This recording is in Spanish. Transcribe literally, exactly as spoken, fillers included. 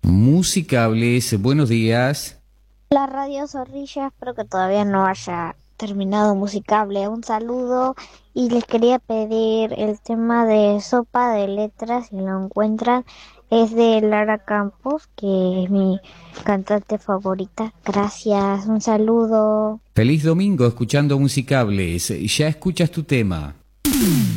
Musicables, buenos días. La radio Zorrilla, espero que todavía no haya terminado Musicable. Un saludo y les quería pedir el tema de Sopa de Letras, si lo encuentran, es de Lara Campos, que es mi cantante favorita. Gracias, un saludo. Feliz domingo escuchando Musicables. Ya escuchas tu tema.